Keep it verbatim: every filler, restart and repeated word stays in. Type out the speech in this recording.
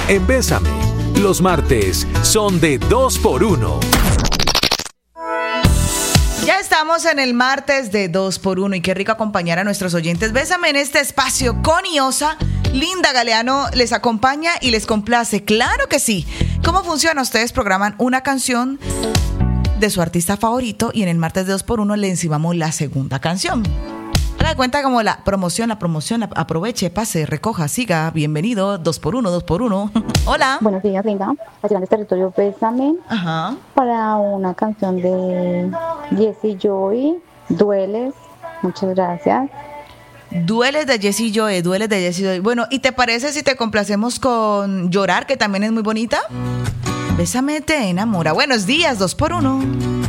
en Bésame. Los martes son de dos por uno. Ya estamos en el martes de dos por uno y qué rico acompañar a nuestros oyentes. Bésame en este espacio con Iosa. Linda Galeano les acompaña y les complace. Claro que sí. ¿Cómo funciona? Ustedes programan una canción de su artista favorito y en el martes de dos por uno le encimamos la segunda canción. Haga de cuenta como la promoción, la promoción, la, aproveche, pase, recoja, siga, bienvenido, dos por uno, dos por uno. Hola. Buenos días, Linda. Hacia el territorio Bésame. Ajá. Para una canción de Jessie Joy, Dueles. Muchas gracias. Dueles de Jessie Joy, Dueles de Jessie Joy. Bueno, ¿y te parece si te complacemos con Llorar, que también es muy bonita? Bésame te enamora. Buenos días, dos por uno.